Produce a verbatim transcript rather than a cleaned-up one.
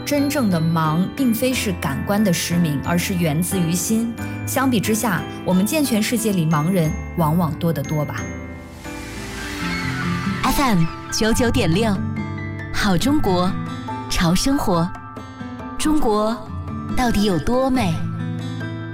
真正的盲并非是感官的失明，而是源自于心。相比之下，我们健全世界里盲人往往多得多吧。 F M 九九点六，好中国，潮生活。中国到底有多美？